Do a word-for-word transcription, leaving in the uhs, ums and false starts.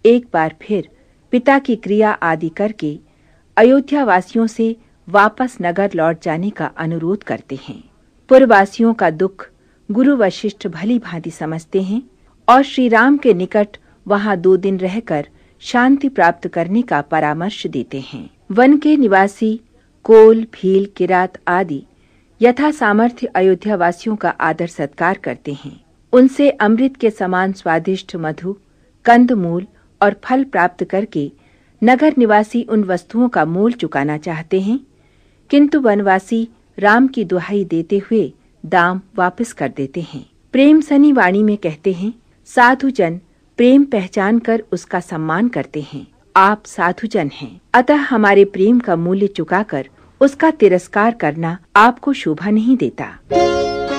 एक बार फिर पिता की क्रिया आदि करके अयोध्या वासियों से वापस नगर लौट जाने का अनुरोध करते हैं। पुरवासियों का दुख गुरु वशिष्ठ भली भांति समझते हैं और श्री राम के निकट वहां दो दिन रहकर शांति प्राप्त करने का परामर्श देते हैं। वन के निवासी कोल, भील, किरात आदि यथा सामर्थ्य अयोध्या वासियों का आदर सत्कार करते हैं। उनसे अमृत के समान स्वादिष्ट मधु, कंदमूल और फल प्राप्त करके नगर निवासी उन वस्तुओं का मोल चुकाना चाहते हैं, किंतु वनवासी राम की दुहाई देते हुए दाम वापस कर देते हैं। प्रेम सनी वाणी में कहते हैं, साधुजन प्रेम पहचान कर उसका सम्मान करते हैं। आप साधुजन हैं, अतः हमारे प्रेम का मूल्य चुकाकर उसका तिरस्कार करना आपको शोभा नहीं देता।